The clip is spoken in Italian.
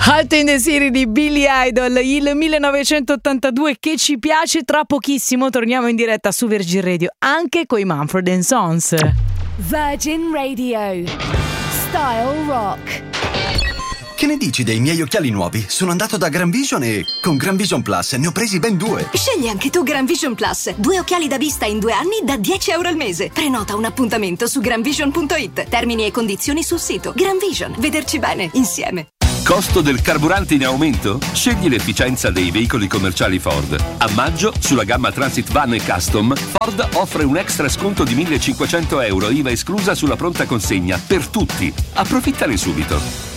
Halt in the City di Billy Idol, il 1982 che ci piace. Tra pochissimo torniamo in diretta su Virgin Radio anche coi Mumford & Sons. Virgin Radio Style Rock. Che ne dici dei miei occhiali nuovi? Sono andato da Gran Vision e con Gran Vision Plus ne ho presi ben 2. Scegli anche tu Gran Vision Plus. 2 occhiali da vista in 2 anni da €10 al mese. Prenota un appuntamento su granvision.it. Termini e condizioni sul sito. Gran Vision. Vederci bene insieme. Costo del carburante in aumento? Scegli l'efficienza dei veicoli commerciali Ford. A maggio, sulla gamma Transit Van e Custom, Ford offre un extra sconto di €1.500, IVA esclusa sulla pronta consegna, per tutti. Approfittane subito.